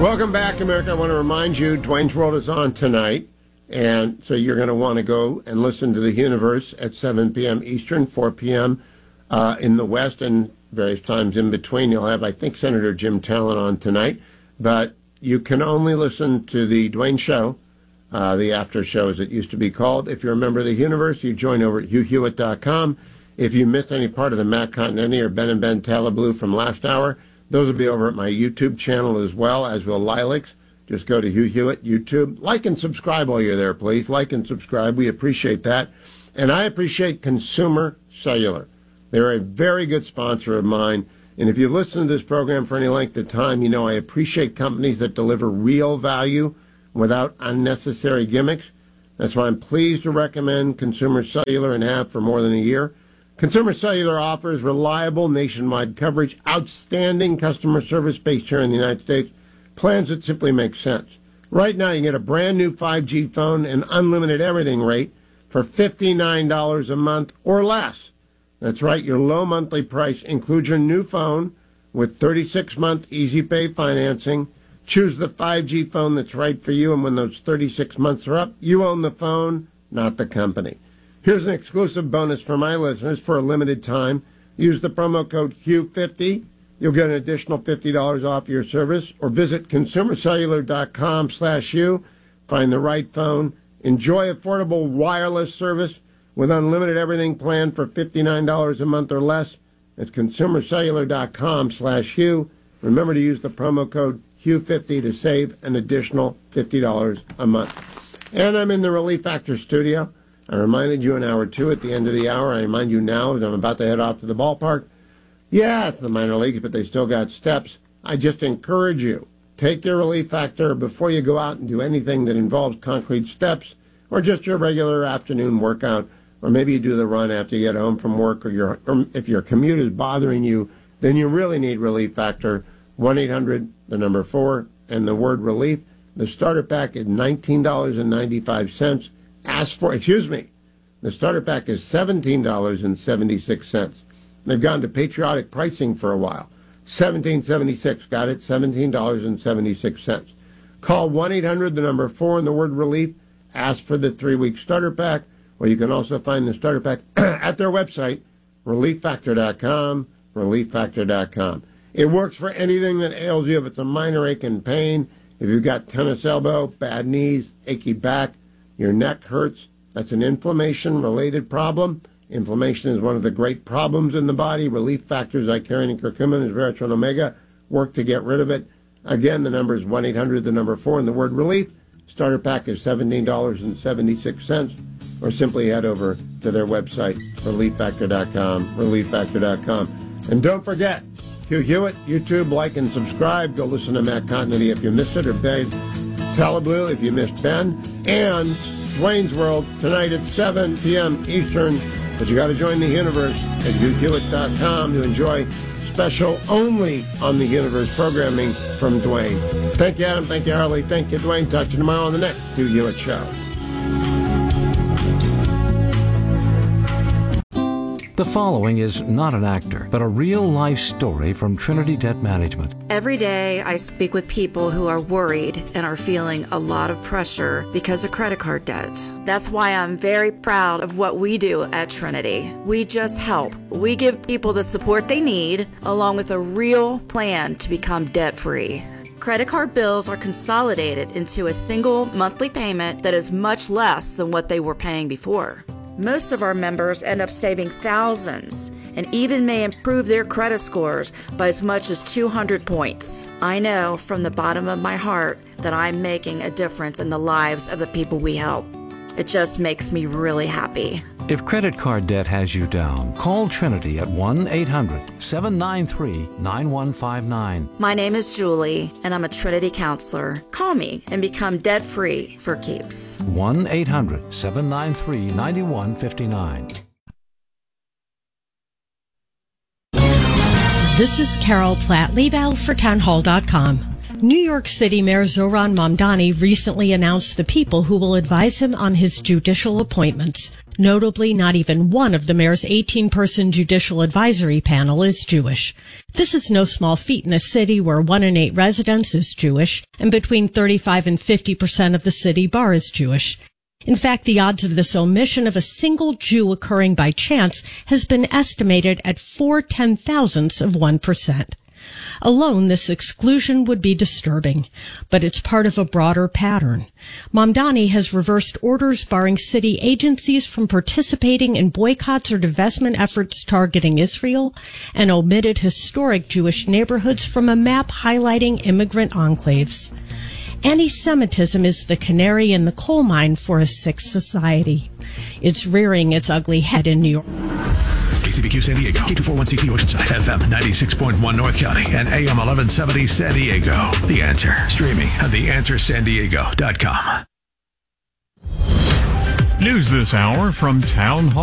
Welcome back, America. I want to remind you, Dwayne's World is on tonight, and so you're going to want to go and listen to The Universe at 7 p.m. Eastern, 4 p.m. In the West, and various times in between. You'll have, I think, Senator Jim Talent on tonight, but you can only listen to the Dwayne Show, the after show as it used to be called. If you're a member of The Universe, you join over at HughHewitt.com. If you missed any part of the Matt Continenti or Ben and Ben Talablue from last hour, those will be over at my YouTube channel as well, as will Lilacs. Just go to Hugh Hewitt, YouTube. Like and subscribe while you're there, please. Like and subscribe. We appreciate that. And I appreciate Consumer Cellular. They're a very good sponsor of mine. And if you listen to this program for any length of time, you know I appreciate companies that deliver real value without unnecessary gimmicks. That's why I'm pleased to recommend Consumer Cellular and have for more than a year. Consumer Cellular offers reliable nationwide coverage, outstanding customer service based here in the United States, plans that simply make sense. Right now, you get a brand new 5G phone and unlimited everything rate for $59 a month or less. That's right, your low monthly price includes your new phone with 36-month easy pay financing. Choose the 5G phone that's right for you, and when those 36 months are up, you own the phone, not the company. Here's an exclusive bonus for my listeners for a limited time. Use the promo code HUGH50. You'll get an additional $50 off your service, or visit consumercellular.com/U. Find the right phone. Enjoy affordable wireless service with unlimited everything plan for $59 a month or less. It's consumercellular.com/U. Remember to use the promo code HUGH50 to save an additional $50 a month. And I'm in the Relief Factor studio. I reminded you in hour 2 at the end of the hour. I remind you now as I'm about to head off to the ballpark. Yeah, it's the minor leagues, but they still got steps. I just encourage you, take your Relief Factor before you go out and do anything that involves concrete steps or just your regular afternoon workout, or maybe you do the run after you get home from work, or if your commute is bothering you, then you really need Relief Factor. 1-800, the number 4, and the word relief. The starter pack is $19.95. The starter pack is $17.76. They've gone to patriotic pricing for a while. $17.76, got it? $17.76. Call 1-800, the number 4, and the word relief. Ask for the 3-week starter pack, or you can also find the starter pack at their website, relieffactor.com, relieffactor.com. It works for anything that ails you. If it's a minor ache and pain, if you've got tennis elbow, bad knees, achy back, your neck hurts, that's an inflammation-related problem. Inflammation is one of the great problems in the body. Relief Factors, icariin and curcumin, and resveratrol omega work to get rid of it. Again, the number is 1-800, the number 4, and the word relief. Starter pack is $17.76, or simply head over to their website, relieffactor.com, relieffactor.com. And don't forget, Hugh Hewitt, YouTube, like and subscribe. Go listen to Matt Continenti if you missed it, or Ben Talablue if you missed Ben. And Dwayne's World tonight at 7 p.m. Eastern. But you got to join the Universe at HughHewitt.com to enjoy special only on the Universe programming from Dwayne. Thank you, Adam. Thank you, Harley. Thank you, Dwayne. Talk to you tomorrow on the next Hugh Hewitt Show. The following is not an actor, but a real-life story from Trinity Debt Management. Every day I speak with people who are worried and are feeling a lot of pressure because of credit card debt. That's why I'm very proud of what we do at Trinity. We just help. We give people the support they need, along with a real plan to become debt-free. Credit card bills are consolidated into a single monthly payment that is much less than what they were paying before. Most of our members end up saving thousands and even may improve their credit scores by as much as 200 points. I know from the bottom of my heart that I'm making a difference in the lives of the people we help. It just makes me really happy. If credit card debt has you down, call Trinity at 1-800-793-9159. My name is Julie, and I'm a Trinity counselor. Call me and become debt-free for keeps. 1-800-793-9159. This is Carol Platt-Liebau for townhall.com. New York City Mayor Zohran Mamdani recently announced the people who will advise him on his judicial appointments. Notably, not even one of the mayor's 18-person judicial advisory panel is Jewish. This is no small feat in a city where 1 in 8 residents is Jewish, and between 35 and 50% of the city bar is Jewish. In fact, the odds of this omission of a single Jew occurring by chance has been estimated at 4/10,000ths of 1%. Alone, this exclusion would be disturbing, but it's part of a broader pattern. Mamdani has reversed orders barring city agencies from participating in boycotts or divestment efforts targeting Israel and omitted historic Jewish neighborhoods from a map highlighting immigrant enclaves. Anti-Semitism is the canary in the coal mine for a sick society. It's rearing its ugly head in New York. KCBQ San Diego, K241CT Oceanside, FM 96.1 North County, and AM 1170 San Diego. The Answer, streaming at theanswersandiego.com. News this hour from Town Hall.